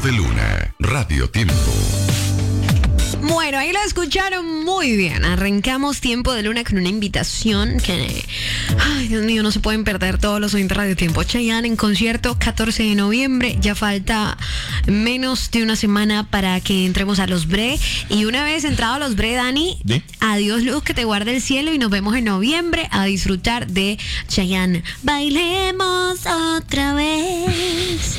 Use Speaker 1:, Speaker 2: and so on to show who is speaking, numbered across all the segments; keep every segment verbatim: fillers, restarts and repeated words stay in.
Speaker 1: de Luna, Radio Tiempo.
Speaker 2: Bueno, ahí lo escucharon muy bien. Arrancamos Tiempo de Luna con una invitación que, ay, Dios mío, no se pueden perder todos los oyentes de Radio Tiempo. Chayanne en concierto, catorce de noviembre. Ya falta menos de una semana para que entremos a los Bre. Y una vez entrado a los Bre, Dani, ¿sí? Adiós luz, que te guarde el cielo, y nos vemos en noviembre a disfrutar de Chayanne. Bailemos otra vez,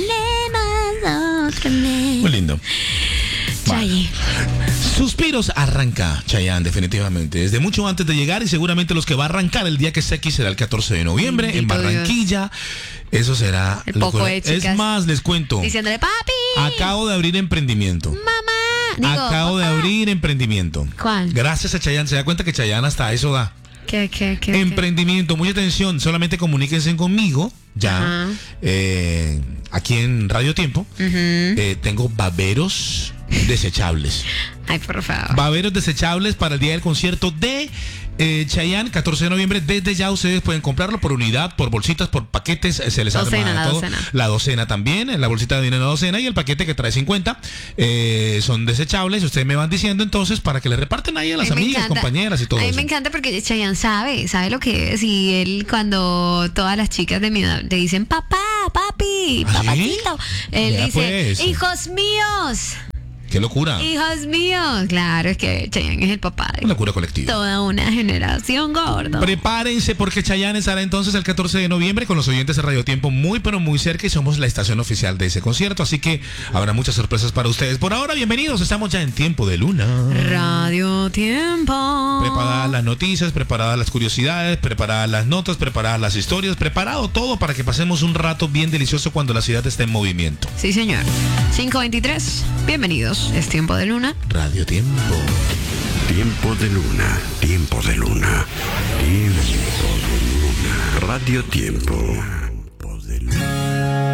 Speaker 2: bailemos otra vez.
Speaker 3: Muy lindo.
Speaker 2: Chayi.
Speaker 3: Suspiros arranca Chayanne, definitivamente. Desde mucho antes de llegar, y seguramente los que va a arrancar el día que esté aquí será el catorce de noviembre, bendito en Barranquilla. Dios. Eso será
Speaker 2: el poco de chicas.
Speaker 3: Es más, les cuento.
Speaker 2: Diciéndole, papi.
Speaker 3: Acabo de abrir emprendimiento.
Speaker 2: Mamá. Digo,
Speaker 3: Acabo
Speaker 2: papá.
Speaker 3: de abrir emprendimiento.
Speaker 2: ¿Cuál?
Speaker 3: Gracias a Chayanne. Se da cuenta que Chayanne hasta eso da.
Speaker 2: ¿Qué, qué, qué?
Speaker 3: Emprendimiento, qué? Mucha atención. Solamente comuníquense conmigo. Ya. Eh, aquí en Radio Tiempo. Uh-huh. eh, tengo baberos desechables.
Speaker 2: Ay, por favor.
Speaker 3: Baberos desechables para el día del concierto de eh, Chayanne, catorce de noviembre. Desde ya ustedes pueden comprarlo por unidad, por bolsitas, por paquetes. Eh, se les
Speaker 2: docena,
Speaker 3: arma
Speaker 2: la
Speaker 3: todo.
Speaker 2: Docena.
Speaker 3: La docena también. La bolsita viene en la docena y el paquete que trae cincuenta eh, son desechables. Ustedes me van diciendo entonces para que le reparten ahí a las amigas, encanta. compañeras y todo
Speaker 2: eso. A mí
Speaker 3: eso.
Speaker 2: me encanta porque Chayanne sabe, sabe lo que es. Y él, cuando todas las chicas de mi edad le dicen papá, papi,
Speaker 3: ¿Ah,
Speaker 2: papacito,
Speaker 3: sí?
Speaker 2: él
Speaker 3: ya
Speaker 2: dice,
Speaker 3: pues.
Speaker 2: hijos míos.
Speaker 3: ¡Qué locura!
Speaker 2: Hijos míos. Claro, es que Chayanne es el papá de
Speaker 3: una locura colectiva.
Speaker 2: Toda una generación, gordo.
Speaker 3: Prepárense porque Chayanne estará entonces el catorce de noviembre con los oyentes de Radio Tiempo muy pero muy cerca, y somos la estación oficial de ese concierto, así que habrá muchas sorpresas para ustedes. Por ahora, bienvenidos, estamos ya en Tiempo de Luna.
Speaker 2: Radio Tiempo.
Speaker 3: Preparadas las noticias, preparadas las curiosidades, preparadas las notas, preparadas las historias, preparado todo para que pasemos un rato bien delicioso cuando la ciudad esté en movimiento.
Speaker 2: Sí, señor. cinco veintitrés, bienvenidos. Es Tiempo de Luna.
Speaker 3: Radio Tiempo.
Speaker 1: Tiempo de Luna, Tiempo de Luna, Tiempo de Luna, Radio Tiempo.